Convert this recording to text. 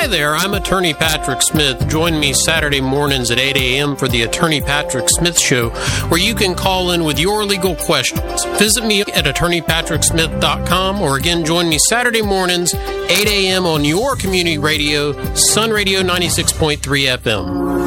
there, I'm Attorney Patrick Smith. Join me Saturday mornings at 8 a.m. for the Attorney Patrick Smith Show, where you can call in with your legal questions. Visit me at attorneypatricksmith.com, or again, join me Saturday mornings, 8 a.m. on your community radio, Sun Radio 96.3 FM.